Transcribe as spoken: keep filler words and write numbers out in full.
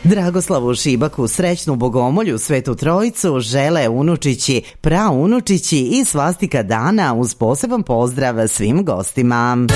Dragoslavu Šibaku srećnu bogomolju, Svetu Trojicu žele unučići, praunučići i svastika dana uz poseban pozdrav svim gostima.